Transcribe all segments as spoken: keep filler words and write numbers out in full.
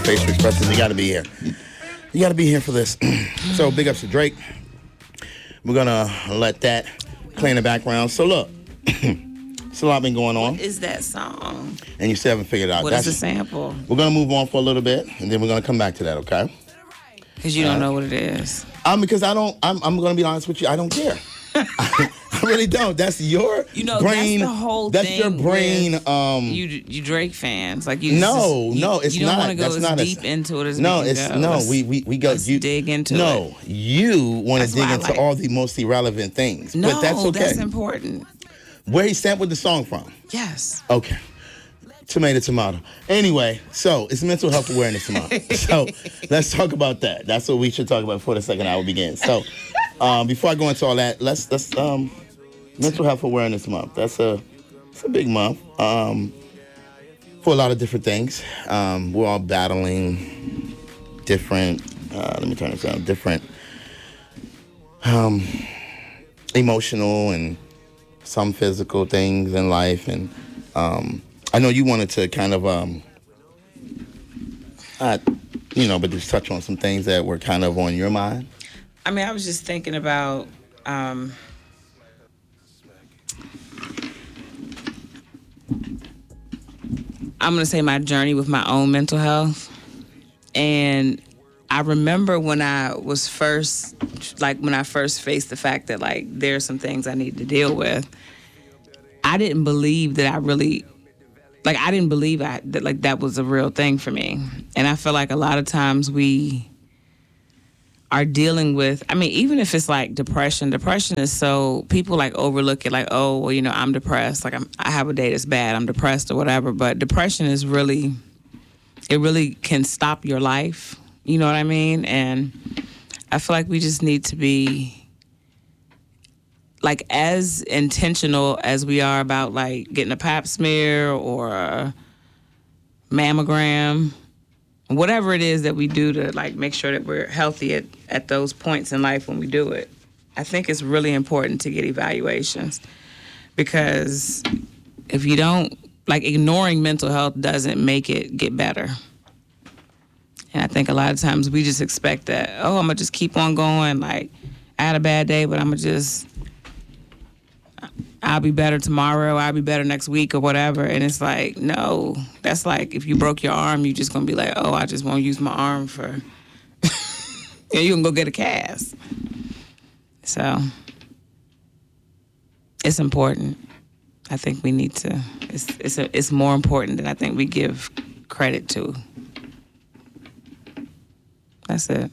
Facial Expressions. You got to be here. You got to be here for this. So big ups to Drake. We're going to let that play in the background. So look, it's a lot been going on. What is that song? And you still haven't figured it out. What That's, is the sample? We're going to move on for a little bit, and then we're going to come back to that, okay? Because you don't uh, know what it is. Um, because I don't, I'm, I'm going to be honest with you, I don't care. I, I really don't. That's your you know, brain. That's the whole that's thing. That's your brain. Um, you, you Drake fans, like you. No, just, no, you, it's you don't not. want to go that's as not deep a, into it as no, we it's go. no. Let's, we we we go. Let's you, dig into no, it. No, you want to dig into like. all the most irrelevant things. No, but that's okay. that's important. Where he sampled the song from? Yes. Okay. Tomato, tomato. Anyway, so it's Mental Health Awareness Month. So let's talk about that. That's what we should talk about before the second hour begins. So um, before I go into all that, let's let's um, Mental Health Awareness Month. That's a it's a big month um, for a lot of different things. Um, we're all battling different. Uh, let me turn this down. Different um, emotional and some physical things in life, and um, I know you wanted to kind of, um, uh, you know, but just touch on some things that were kind of on your mind. I mean, I was just thinking about, um, I'm going to say my journey with my own mental health. And I remember when I was first, like when I first faced the fact that like there's some things I need to deal with, I didn't believe that I really... Like, I didn't believe I, that, like, that was a real thing for me. And I feel like a lot of times we are dealing with, I mean, even if it's, like, depression, depression is so, people, like, overlook it, like, oh, well, you know, I'm depressed. Like, I'm, I have a day that's bad. I'm depressed or whatever. But depression is really, it really can stop your life. You know what I mean? And I feel like we just need to be... like as intentional as we are about like getting a pap smear or a mammogram, whatever it is that we do to like make sure that we're healthy at, at those points in life when we do it. I think it's really important to get evaluations because if you don't, like ignoring mental health doesn't make it get better. And I think a lot of times we just expect that, oh, I'm gonna just keep on going. Like I had a bad day, but I'm gonna just, I'll be better tomorrow, I'll be better next week or whatever. And it's like, no, that's like if you broke your arm, you're just going to be like, oh, I just won't use my arm for, yeah, you can go get a cast. So it's important. I think we need to, it's it's a, it's more important than I think we give credit to. That's it.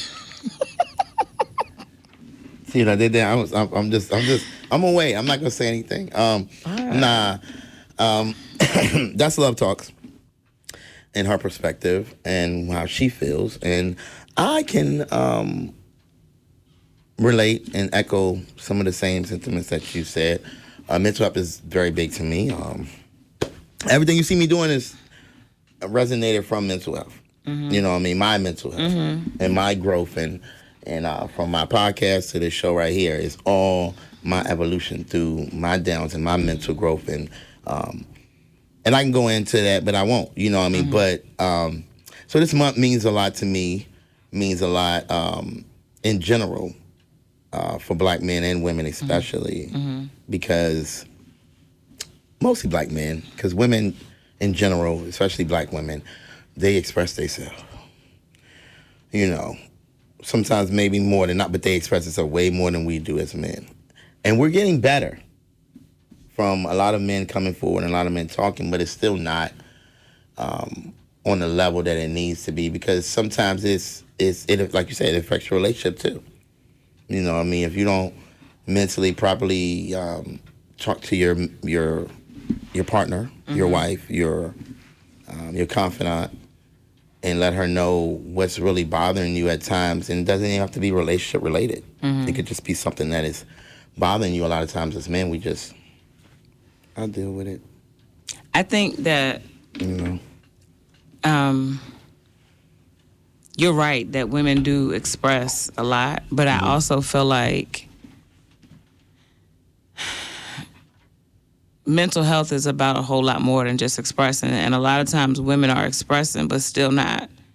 See what I did there? I was, I'm, I'm just, I'm just, I'm gonna wait. I'm not gonna say anything. Um, right. Nah, um, that's Love Talks, and her perspective and how she feels, and I can um, relate and echo some of the same sentiments that you said. Uh, mental health is very big to me. Um, everything you see me doing is resonated from mental health. Mm-hmm. You know what I mean? My mental health mm-hmm. and my growth and. And uh, from my podcast to this show right here is all my evolution through my downs and my mental growth. And um, and I can go into that, but I won't. You know what I mean? Mm-hmm. But um, so this month means a lot to me, means a lot um, in general uh, for black men and women especially mm-hmm. because mostly black men, because women in general, especially black women, they express themselves. You know. Sometimes maybe more than not, but they express themselves way more than we do as men. And we're getting better from a lot of men coming forward and a lot of men talking, but it's still not um, on the level that it needs to be because sometimes it's, it's it like you said, it affects your relationship too. You know what I mean? If you don't mentally properly um, talk to your your your partner, mm-hmm. your wife, your um, your confidant, and let her know what's really bothering you at times. And it doesn't even have to be relationship related. Mm-hmm. It could just be something that is bothering you a lot of times as men. We just, I'll deal with it. I think that, you know, um, you're right that women do express a lot, but mm-hmm. I also feel like mental health is about a whole lot more than just expressing. And a lot of times women are expressing, but still not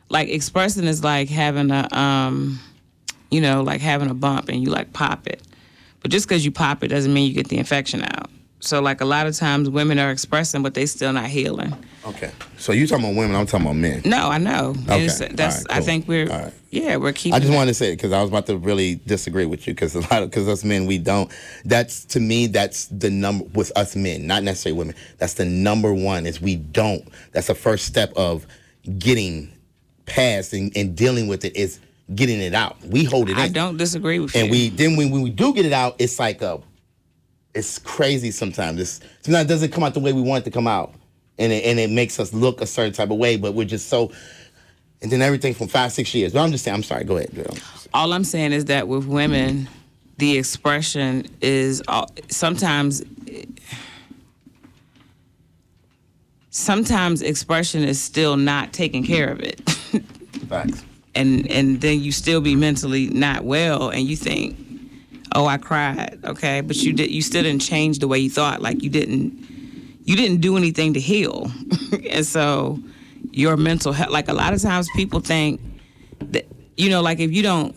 like expressing is like having a, um, you know, like having a bump and you like pop it. But just because you pop it doesn't mean you get the infection out. So like a lot of times women are expressing, but they still not healing. Okay. So you talking about women, I'm talking about men. No, I know. Okay. It's, that's, right, cool. I think we're, right. yeah, we're keeping. I just that. wanted to say it because I was about to really disagree with you because a lot of, because us men, we don't. That's, to me, that's the number, with us men, not necessarily women. That's the number one is we don't. That's the first step of getting past and, and dealing with it is getting it out. We hold it in. I don't disagree with and you. And we then when, when we do get it out, it's like a, it's crazy sometimes. It's, sometimes it doesn't come out the way we want it to come out. And it, and it makes us look a certain type of way, but we're just so, and then everything from five, six years. But I'm just saying, I'm sorry, go ahead, Jill. All I'm saying is that with women, the expression is sometimes, sometimes expression is still not taking care of it. Facts. And and then you still be mentally not well, and you think, oh, I cried, okay, but you did, you still didn't change the way you thought. Like you didn't, you didn't do anything to heal, and so your mental health. Like a lot of times, people think that, you know, like if you don't,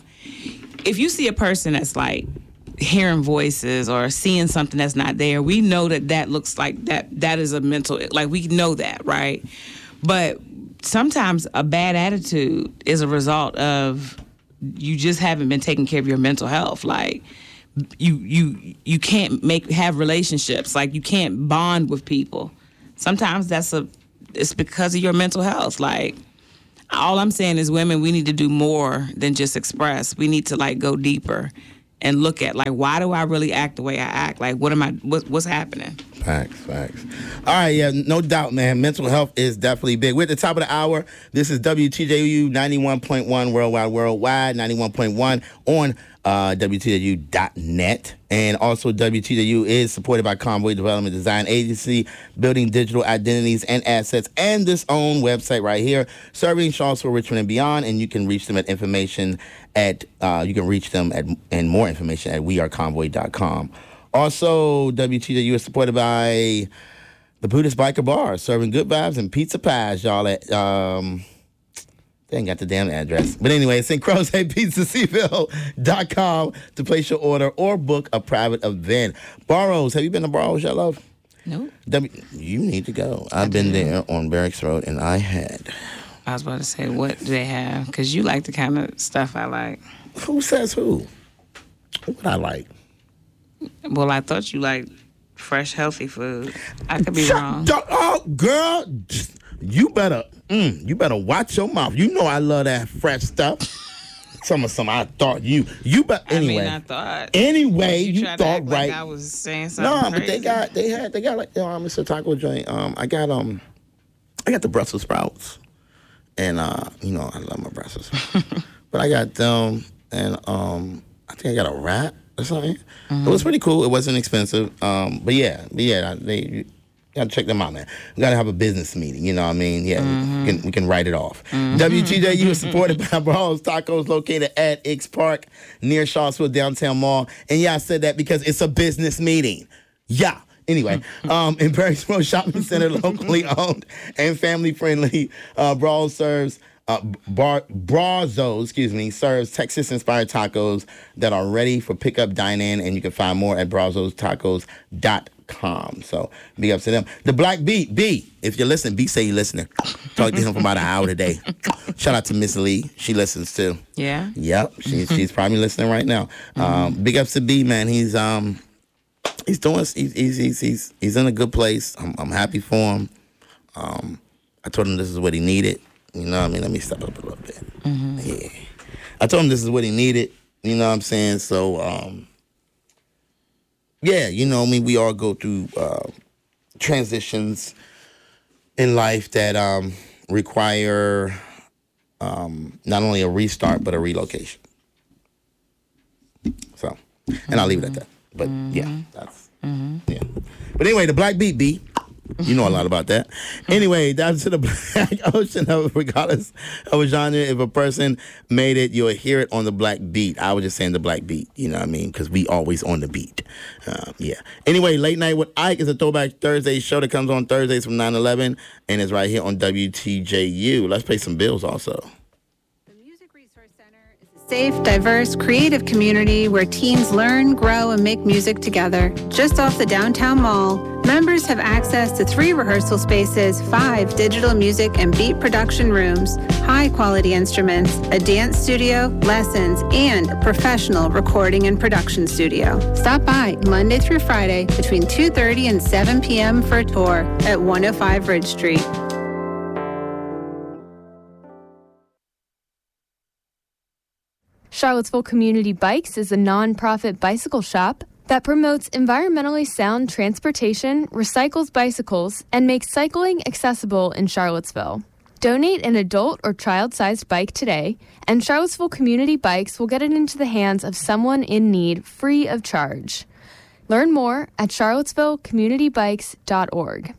if you see a person that's like hearing voices or seeing something that's not there, we know that that looks like that that is a mental, like we know that, right? But sometimes a bad attitude is a result of you just haven't been taking care of your mental health. Like you you you can't make have relationships, like you can't bond with people. Sometimes that's a it's because of your mental health. Like all I'm saying is women, we need to do more than just express. We need to like go deeper and look at like, why do I really act the way I act? Like, what am I, what, what's happening? Facts, facts. All right, yeah, no doubt, man. Mental health is definitely big. We're at the top of the hour. This is W T J U ninety-one point one Worldwide, Worldwide, ninety-one point one on uh, W T J U dot net. And also W T J U is supported by Convoy Development Design Agency, building digital identities and assets, and this own website right here, serving Charlottesville, Richmond, and beyond. And you can reach them at information at, uh, you can reach them at, and more information at we are convoy dot com. Also, W T J U is supported by the Buddhist Biker Bar, serving good vibes and pizza pies, y'all, at, um, they ain't got the damn address. But anyway, it's in crozet pizza c ville dot com to place your order or book a private event. Barrows, have you been to Barrows, y'all love? No. W, you need to go. I've been there on Barracks Road, and I had. I was about to say, what do they have? Because you like the kind of stuff I like. Who says who? What I like? Well, I thought you liked fresh, healthy food. I could be Shut wrong. The, oh, girl, you better, mm, you better watch your mouth. You know I love that fresh stuff. Some of some I thought you, you but anyway. I mean, I thought. Anyway, you, you tried thought to act right. Like I was saying something. No, crazy. but they got, they had, they got like, um, it's a taco joint. Um, I got um, I got the Brussels sprouts, and uh, you know I love my Brussels sprouts, but I got them, and um, I think I got a wrap or something. Mm-hmm. It was pretty cool. It wasn't expensive. Um, but yeah, but yeah, they you gotta check them out, man. We gotta have a business meeting. You know what I mean? Yeah, mm-hmm. we, can, we can write it off. Mm-hmm. W T J U is supported by Barrows Tacos, located at X Park near Charlottesville Downtown Mall. And yeah, I said that because it's a business meeting. Yeah. Anyway, um, in Barracks Road Shopping Center, locally owned and family friendly, uh, Barrows serves. Uh, Bar- Brazo, excuse me, serves Texas-inspired tacos that are ready for pickup, dine-in, and you can find more at brazos tacos dot com. So, big ups to them. The Black Beat, B, if you're listening, B say you're listening. Talked to him for about an hour today. Shout out to Miss Lee. She listens too. Yeah? Yep, she's, she's probably listening right now. Mm-hmm. Um, big ups to B, man. He's um he's doing, he's, he's, he's, he's, he's in a good place. I'm, I'm happy for him. Um, I told him this is what he needed. You know what I mean? Let me step up a little bit. Mm-hmm. Yeah. I told him this is what he needed. You know what I'm saying? So, um, yeah, you know, I mean, we all go through uh, transitions in life that um, require um, not only a restart, but a relocation. So, and I'll leave it at that. But, mm-hmm. yeah, that's, mm-hmm. yeah. But anyway, the Black Beat, B. You know a lot about that. Anyway, down to the Black Ocean of, regardless of a genre, if a person made it, you'll hear it on the Black Beat. I was just saying the Black Beat, you know what I mean? Because we always on the beat. Um, yeah. Anyway, Late Night with Ike is a Throwback Thursday show that comes on Thursdays from nine to eleven and is right here on W T J U. Let's pay some bills also. Safe, diverse, creative community where teens learn, grow, and make music together. Just off the downtown mall, members have access to three rehearsal spaces, five digital music and beat production rooms, high-quality instruments, a dance studio, lessons, and a professional recording and production studio. Stop by Monday through Friday between two thirty and seven p.m. for a tour at one oh five Ridge Street. Charlottesville Community Bikes is a nonprofit bicycle shop that promotes environmentally sound transportation, recycles bicycles, and makes cycling accessible in Charlottesville. Donate an adult or child-sized bike today, and Charlottesville Community Bikes will get it into the hands of someone in need free of charge. Learn more at charlottesville community bikes dot org.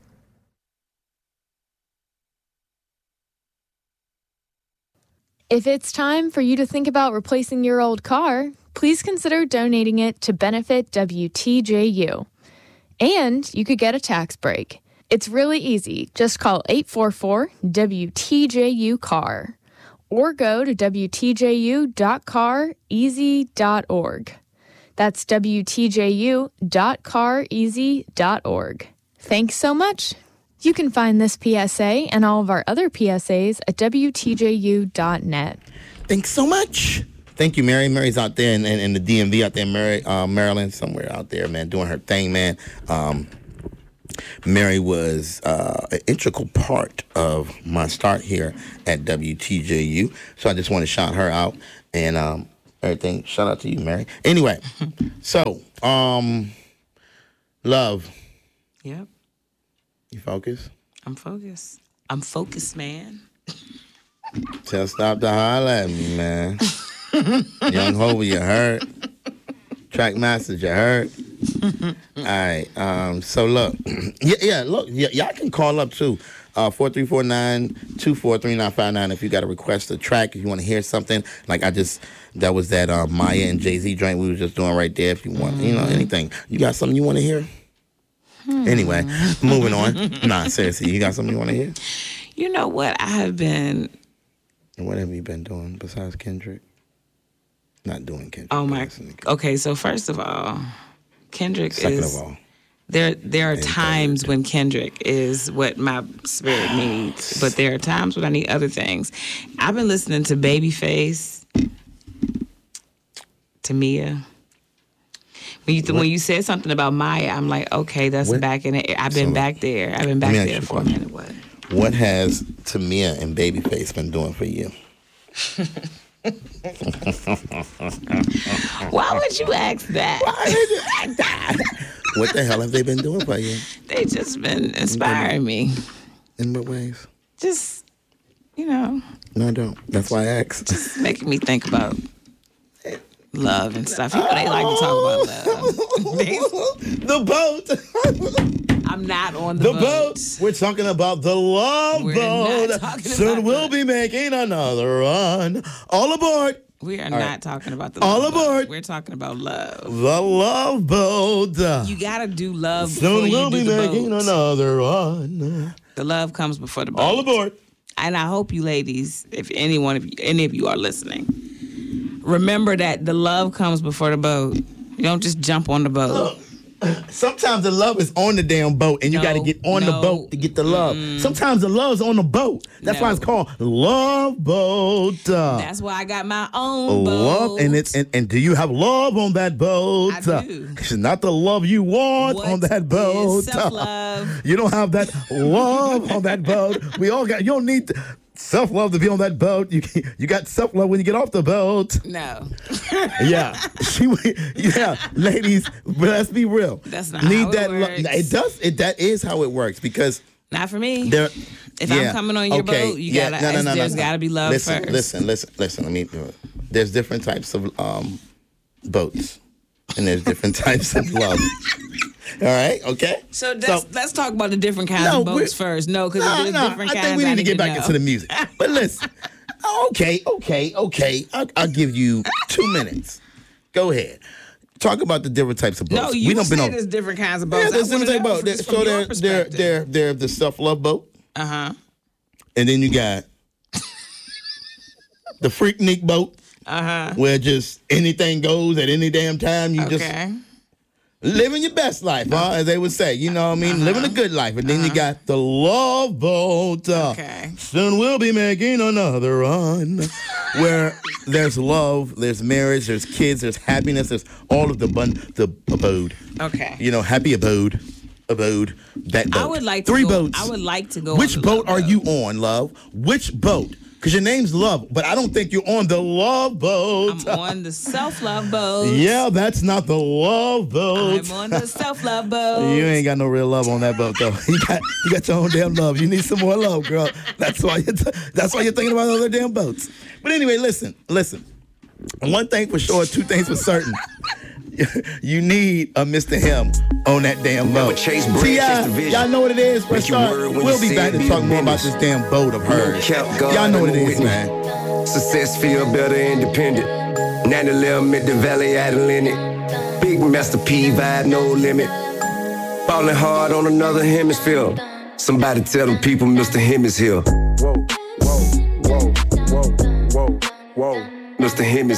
If it's time for you to think about replacing your old car, please consider donating it to benefit W T J U. And you could get a tax break. It's really easy. Just call eight four four W T J U car or go to W T J U dot car easy dot org. That's W T J U dot car easy dot org. Thanks so much. You can find this P S A and all of our other P S As at W T J U dot net. Thanks so much. Thank you, Mary. Mary's out there in, in, in the D M V out there in Mary, uh, Maryland, somewhere out there, man, doing her thing, man. Um, Mary was uh, an integral part of my start here at W T J U. So I just want to shout her out and um, everything. Shout out to you, Mary. Anyway, so, um, love. Yep. You focus? I'm focused. I'm focused, man. Tell stop to holler at me, man. Young Hova, you heard. Track Master, you heard. All right. Um, so look, yeah, yeah. Look, y- y'all can call up too. Uh, four three four nine two four three nine five nine if you got to request a track, if you want to hear something. Like I just, that was that uh, Maya and Jay-Z joint we was just doing right there. If you want, you know, anything. You got something you want to hear? Hmm. Anyway, moving on. Nah, seriously, you got something you want to hear? You know what? I have been. And what have you been doing besides Kendrick? Not doing Kendrick. Oh my. Okay, so first of all, Kendrick Second is. of all, there there are and times third. when Kendrick is what my spirit needs, but there are times when I need other things. I've been listening to Babyface, to Mia. When you th- when you said something about Maya, I'm like, okay, that's what? back in it. I've been So, back there. I've been back let me there ask you for a a question. minute. What? What has Tamia and Babyface been doing for you? Why would you ask that? Why did you ask that? What the hell have they been doing for you? They just been inspiring me. In what ways? Just, you know. No, I don't. That's why I asked. Just making me think about love and stuff. You know, they like to talk about love. They, the boat. I'm not on the, The boat. boat. We're talking about the love We're boat. not talking Soon about we'll that. be making another run. All aboard. We are All not right. talking about the All love boat. aboard. We're talking about love. The love boat. You gotta do love Soon before we'll you do be the making boat. another run. The love comes before the boat. All aboard. And I hope you ladies, if any one of you, any of you are listening, remember that the love comes before the boat. You don't just jump on the boat. Look, sometimes the love is on the damn boat, and you No, got to get on the no. boat to get the love. Sometimes the love's on the boat. That's why No. it's called Love Boat. Uh, That's why I got my own boat. love, and it's and, and do you have love on that boat? I do. Uh, it's not the love you want What on that boat. is self-love? You don't have that love on that boat. We all got. You don't need self love to be on that boat. You you got self love when you get off the boat. No. Yeah, she. Yeah, ladies, but let's be real. That's not Need how it that lo- works. It does. It that is how it works because Not for me. there. If yeah, I'm coming on your okay, boat, you yeah, gotta. no, no, no, no, there's no. gotta be love listen, first. Listen, listen, listen. Let me do it. There's different types of um, boats, and there's different types of love. All right, okay. So, let's, let's talk about the different kinds No, of boats we're- first. No, because No, there's no, different I kinds. think we need to get back know. into the music. But listen, okay, okay, okay. I'll, I'll give you two minutes. Go ahead. Talk about the different types of boats. No, you we don't say been on. there's different kinds of boats. Yeah, I there's wanna different type know of boat. from So your they're they're perspective. they're they're the self love boat, Uh-huh. and then you got the freaknik boat. Uh-huh. Where just anything goes at any damn time. You Okay. just living your best life, huh? As they would say. You know what I mean? Uh-huh. Living a good life. And then uh-huh. you got the Love Boat. Uh, okay. Soon we'll be making another run. Where there's love, there's marriage, there's kids, there's happiness, there's all of the bun- the abode. Okay. You know, happy abode. Abode. That boat. I would like to Three go, boats. I would like to go Which on the boat Love are boat. you on, love? Which boat? Because your name's Love, but I don't think you're on the Love Boat. I'm on the self-love boat. Yeah, that's not the Love Boat. I'm on the self-love boat. You ain't got no real love on that boat, though. You got you got your own damn love. You need some more love, girl. That's why you're t- that's why you're thinking about other damn boats. But anyway, listen, listen. One thing for sure, two things for certain. You need a Mister Him on that damn boat. See, y'all, y'all know what it is. Let's start. We'll be back to talk more about this damn boat of hers. Y'all know what it is, man. Success feel better independent. nine eleven at the Valley out of Lennox. Big Master P vibe, no limit. Falling hard on another hemisphere. Somebody tell them people Mister Him is here. Whoa, whoa, whoa, whoa, whoa, whoa. Mister Him is